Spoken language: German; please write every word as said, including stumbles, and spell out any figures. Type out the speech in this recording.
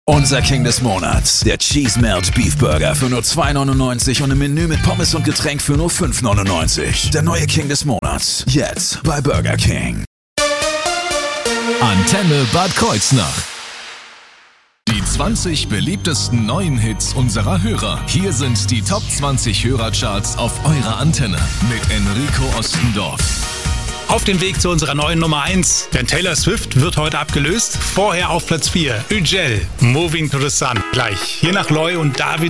Unser King des Monats, der Cheese Melt Beef Burger für nur zwei neunundneunzig und im Menü mit Pommes und Getränk für nur fünf neunundneunzig. Der neue King des Monats, jetzt bei Burger King. Antenne Bad Kreuznach. Die zwanzig beliebtesten neuen Hits unserer Hörer. Hier sind die Top zwanzig Hörercharts auf eurer Antenne mit Enrico Ostendorf. Auf dem Weg zu unserer neuen Nummer eins, denn Taylor Swift wird heute abgelöst. Vorher auf Platz vier, Ügel, Moving to the Sun. Gleich hier nach Loy und David